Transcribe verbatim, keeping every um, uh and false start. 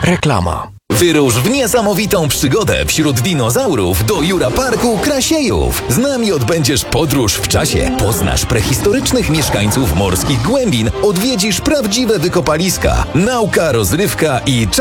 Reklama. Wyrusz w niesamowitą przygodę wśród dinozaurów do Jura Parku Krasiejów. Z nami odbędziesz podróż w czasie, poznasz prehistorycznych mieszkańców morskich głębin, odwiedzisz prawdziwe wykopaliska, nauka, rozrywka i czas